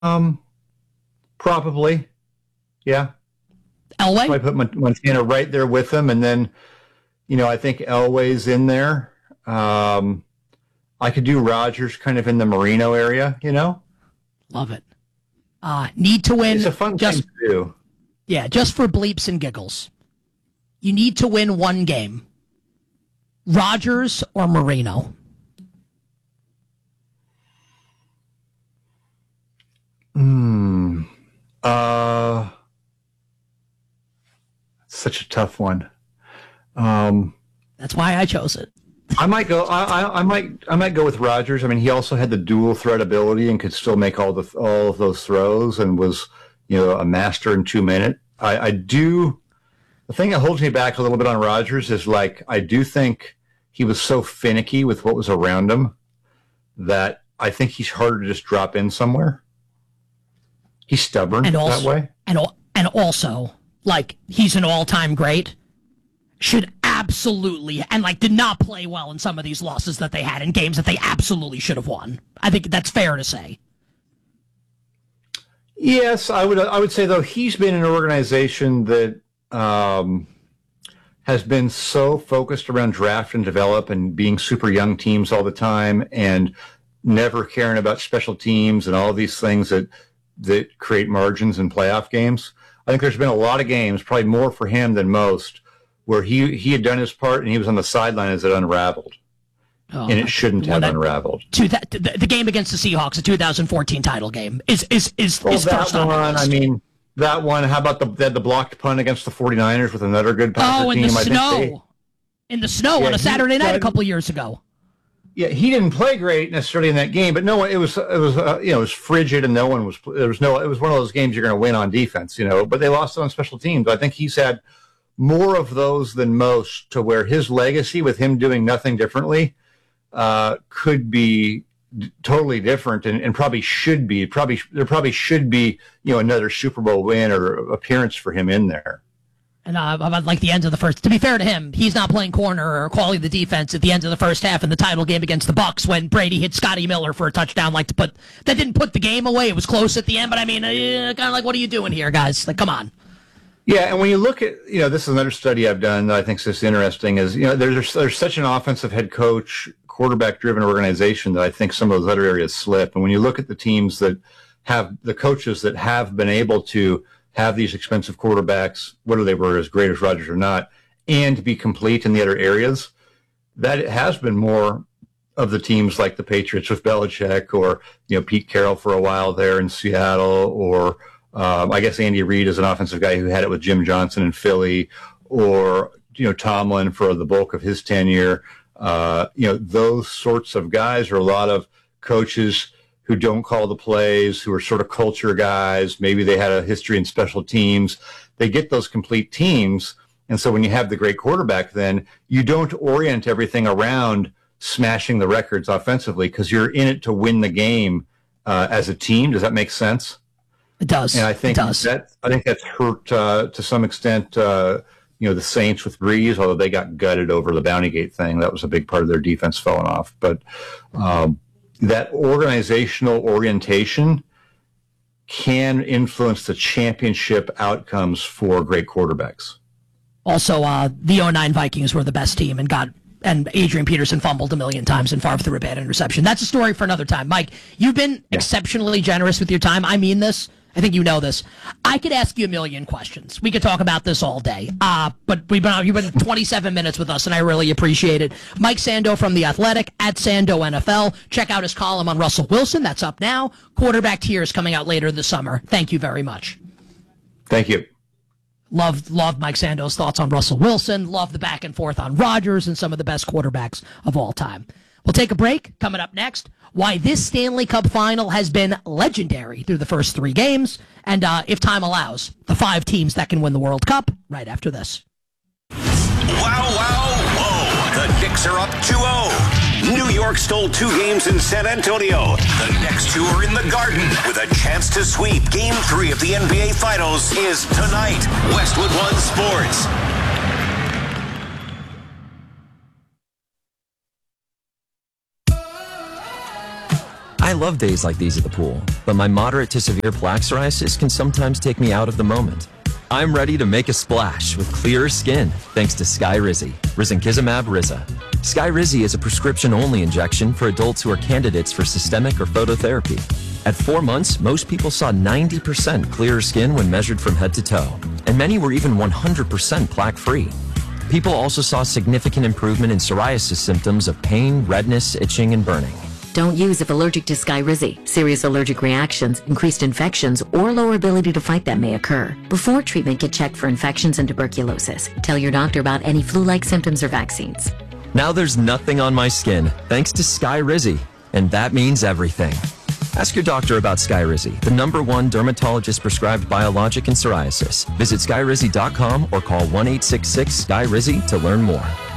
Um, Probably, yeah. Elway? So I put Montana right there with him, and then I think Elway's in there. I could do Rogers kind of in the Marino area. Love it. Need to win. It's a fun thing to do. Yeah, just for bleeps and giggles. You need to win one game. Rogers or Marino? Such a tough one. That's why I chose it. I might go. I might go with Rogers. I mean, he also had the dual threat ability and could still make all of those throws, and was a master in 2 minutes. I do. The thing that holds me back a little bit on Rogers is I do think he was so finicky with what was around him that I think he's harder to just drop in somewhere. He's stubborn that way. And also, he's an all-time great. Should absolutely, and did not play well in some of these losses that they had in games that they absolutely should have won. I think that's fair to say. Yes, I would say, though, he's been in an organization that has been so focused around draft and develop and being super young teams all the time and never caring about special teams and all these things that create margins in playoff games. I think there's been a lot of games, probably more for him than most, where he had done his part and he was on the sideline as it unraveled. And it shouldn't have unraveled. The game against the Seahawks, the 2014 title game, is first on one. I mean, that one. How about the blocked punt against the 49ers with another good Packer team? In the snow on a Saturday night a couple years ago. Yeah, he didn't play great necessarily in that game, but no, it was frigid and it was one of those games you're going to win on defense, but they lost on special teams. I think he's had more of those than most, to where his legacy with him doing nothing differently could be totally different and probably should be. There probably should be another Super Bowl win or appearance for him in there. And about the end of the first. To be fair to him, he's not playing corner or calling the defense at the end of the first half in the title game against the Bucs when Brady hit Scotty Miller for a touchdown. That didn't put the game away. It was close at the end, but I mean, kind of what are you doing here, guys? Come on. Yeah, and when you look at, this is another study I've done that I think is just interesting, is, there's such an offensive head coach, quarterback-driven organization that I think some of those other areas slip. And when you look at the teams that have the coaches that have been able to have these expensive quarterbacks, whether they were as great as Rodgers or not, and be complete in the other areas, that it has been more of the teams like the Patriots with Belichick, or, Pete Carroll for a while there in Seattle, or I guess Andy Reid is an offensive guy who had it with Jim Johnson in Philly, or Tomlin for the bulk of his tenure. Those sorts of guys are a lot of coaches who don't call the plays, who are sort of culture guys. Maybe they had a history in special teams. They get those complete teams, and so when you have the great quarterback, then you don't orient everything around smashing the records offensively, because you're in it to win the game as a team. Does that make sense? It does. And I think that's hurt to some extent. The Saints with Breeze, although they got gutted over the Bounty Gate thing, that was a big part of their defense falling off. But that organizational orientation can influence the championship outcomes for great quarterbacks. Also, the 2009 Vikings were the best team and Adrian Peterson fumbled a million times and Favre threw a bad interception. That's a story for another time. Mike, you've been exceptionally generous with your time. I mean this. I think you know this. I could ask you a million questions. We could talk about this all day. But you've been 27 minutes with us, and I really appreciate it. Mike Sando from The Athletic, at Sando NFL. Check out his column on Russell Wilson. That's up now. Quarterback Tears coming out later this summer. Thank you very much. Thank you. Love Mike Sando's thoughts on Russell Wilson. Love the back and forth on Rodgers and some of the best quarterbacks of all time. We'll take a break. Coming up next, why this Stanley Cup final has been legendary through the first 3 games, and if time allows, the 5 teams that can win the World Cup right after this. Wow, wow, whoa. The Knicks are up 2-0. New York stole 2 games in San Antonio. The next 2 are in the Garden with a chance to sweep. Game 3 of the NBA Finals is tonight. Westwood One Sports. I love days like these at the pool, but my moderate to severe plaque psoriasis can sometimes take me out of the moment. I'm ready to make a splash with clearer skin thanks to Skyrizi, risankizumab Riza. Skyrizi is a prescription-only injection for adults who are candidates for systemic or phototherapy. At 4 months, most people saw 90% clearer skin when measured from head to toe, and many were even 100% plaque-free. People also saw significant improvement in psoriasis symptoms of pain, redness, itching, and burning. Don't use if allergic to Skyrizi. Serious allergic reactions, increased infections, or lower ability to fight them may occur. Before treatment, get checked for infections and tuberculosis. Tell your doctor about any flu-like symptoms or vaccines. Now there's nothing on my skin, thanks to Skyrizi, and that means everything. Ask your doctor about Skyrizi, the #1 dermatologist-prescribed biologic in psoriasis. Visit skyrizi.com or call 1-866-SKYRIZI to learn more.